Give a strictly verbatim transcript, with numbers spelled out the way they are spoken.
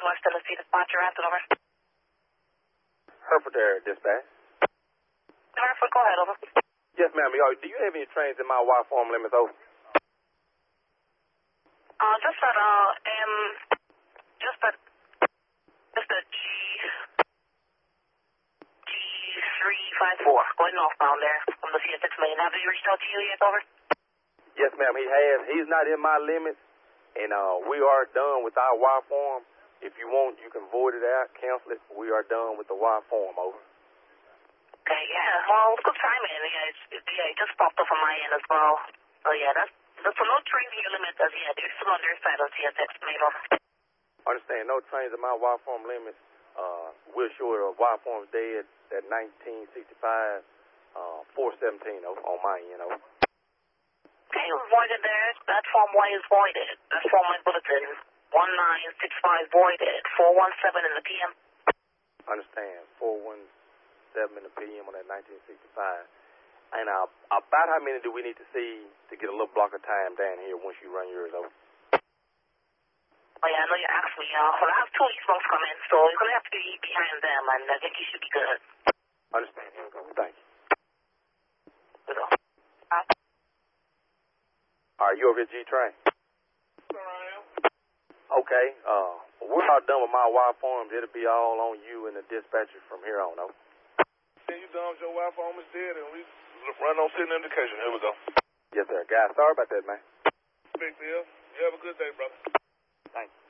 West Tennessee Dispatcher, Hampton, over. Hereford Air Dispatch. Hereford, go ahead, over. Yes, ma'am. Do you have any trains in my Y form limits, over? Uh, just at, uh, M, just at, just at G, G three five four, going northbound there from the C S six main. Have you reached out to you yet, over? Yes, ma'am, he has. He's not in my limits, and uh, we are done with our Y form. If you want, you can void it out, cancel it. We are done with the Y form, over. Okay, yeah, well, good timing. Yeah, it's, it, yeah, it just popped up on my end as well. So, yeah, that's, that's a no train in your limit as yet. They're still on their side of C S X main, over. Understand, no trains in my Y form limits. Uh, we're sure the Y form's dead at nineteen sixty-five, uh, four seventeen over on my end, over. Okay, it was voided there. That form one is voided. That form one bulletin. one nine six five voided. four one seven in the P M. Understand, four one seven in the P M on that nineteen sixty-five. And uh, about how many do we need to see to get a little block of time down here once you run yours over? Oh, yeah, I know you asked me. Uh, well, I have two East Monks coming, so you're going to have to be behind them, and I think you should be good. Understand. Here we go. Thank you. Here we go. Uh, All right, you over at G Train? Sure I am. Okay. Uh, we're all done with my Y forms. It'll be all on you and the dispatcher from here on, over. Yeah, you done with your Wi-Fi almost dead, and we run on sitting indication. Here we go. Yes, sir. Guys, sorry about that, man. Big deal. You have a good day, brother. Thanks.